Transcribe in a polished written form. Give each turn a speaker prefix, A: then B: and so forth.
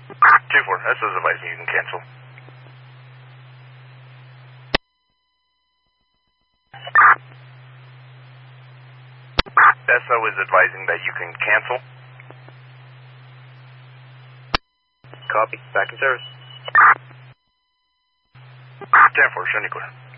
A: 2-4, SO is advising you can cancel. SO is advising that you can cancel.
B: Copy. Back in service.
A: 10-4, show me clear.